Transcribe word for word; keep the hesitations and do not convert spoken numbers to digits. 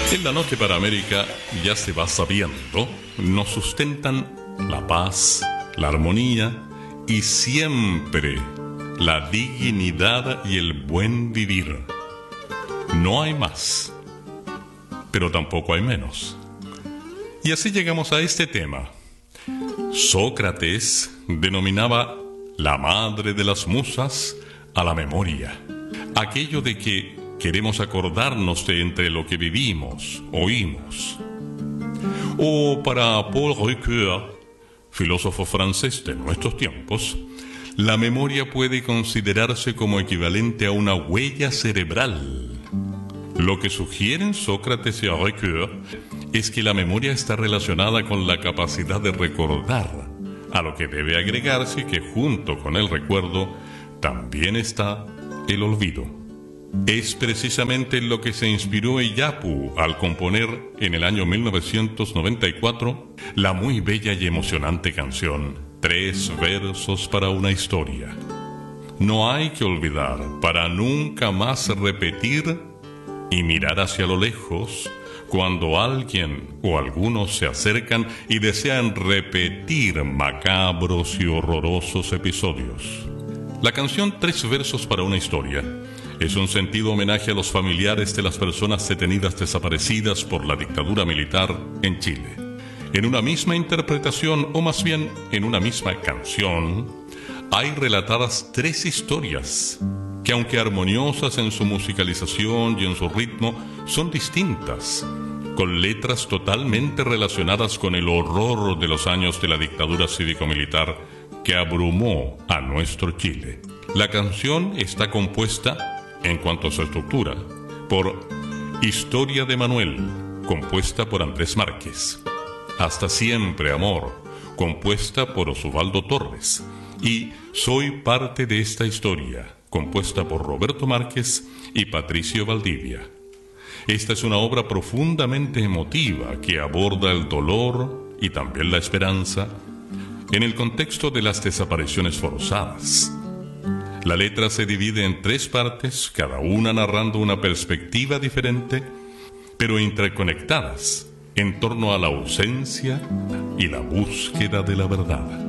En la noche para América ya se va sabiendo, nos sustentan la paz, la armonía y siempre la dignidad y el buen vivir. No hay más, pero tampoco hay menos. Y así llegamos a este tema. Sócrates denominaba la madre de las musas a la memoria. Aquello de que queremos acordarnos de entre lo que vivimos, oímos. O para Paul Ricoeur, filósofo francés de nuestros tiempos, la memoria puede considerarse como equivalente a una huella cerebral. Lo que sugieren Sócrates y Ricoeur es que la memoria está relacionada con la capacidad de recordar, a lo que debe agregarse que junto con el recuerdo también está el olvido. Es precisamente en lo que se inspiró Eyapu al componer en el año mil novecientos noventa y cuatro la muy bella y emocionante canción Tres versos para una historia. No hay que olvidar para nunca más repetir y mirar hacia lo lejos cuando alguien o algunos se acercan y desean repetir macabros y horrorosos episodios. La canción Tres versos para una historia es un sentido homenaje a los familiares de las personas detenidas desaparecidas por la dictadura militar en Chile. En una misma interpretación, o más bien en una misma canción, hay relatadas tres historias que, aunque armoniosas en su musicalización y en su ritmo, son distintas, con letras totalmente relacionadas con el horror de los años de la dictadura cívico-militar que abrumó a nuestro Chile. La canción está compuesta, en cuanto a su estructura, por Historia de Manuel, compuesta por Andrés Márquez, Hasta siempre, amor, compuesta por Osvaldo Torres, y Soy parte de esta historia, compuesta por Roberto Márquez y Patricio Valdivia. Esta es una obra profundamente emotiva que aborda el dolor y también la esperanza en el contexto de las desapariciones forzadas. La letra se divide en tres partes, cada una narrando una perspectiva diferente, pero interconectadas en torno a la ausencia y la búsqueda de la verdad.